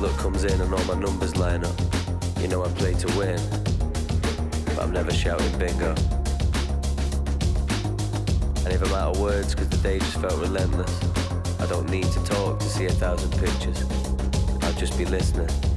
luck comes in and all my numbers line up, you know I play to win, but I'm never shouting bingo. And if I'm out of words cause the day just felt relentless, I don't need to talk to see 1,000 pictures, I'll just be listening.